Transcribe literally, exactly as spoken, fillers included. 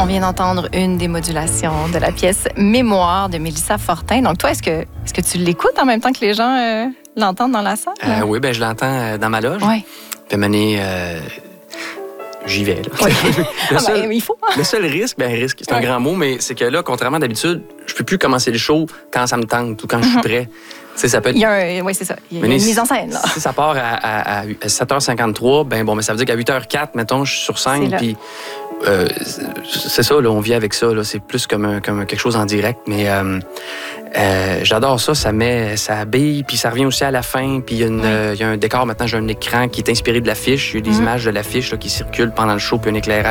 On vient d'entendre une des modulations de la pièce Mémoire de Mélissa Fortin. Donc, toi, est-ce que, est-ce que tu l'écoutes en même temps que les gens euh, l'entendent dans la salle? Euh, oui, ben je l'entends euh, dans ma loge. Oui. Puis, mané, euh, j'y vais. Là. Oui. le, ah seul, ben, il faut. le seul risque, ben risque, c'est un ouais. grand mot, mais c'est que là, contrairement à d'habitude, je peux plus commencer le show quand ça me tente ou quand je suis prêt. Tu sais, ça peut être... Il y a un, oui, c'est ça. Il y a Mais une si, mise en scène, là. Si ça part à, à, à sept heures cinquante-trois, ben bon, mais ça veut dire qu'à huit heures quatre, mettons, je suis sur scène, puis euh, c'est ça, là, on vit avec ça, là, c'est plus comme, un, comme quelque chose en direct, mais euh, euh, j'adore ça, ça met, ça habille, puis ça revient aussi à la fin, puis il y, oui. euh, y a un décor, maintenant j'ai un écran qui est inspiré de l'affiche, il y a des mm-hmm. images de l'affiche là, qui circulent pendant le show, puis un éclairage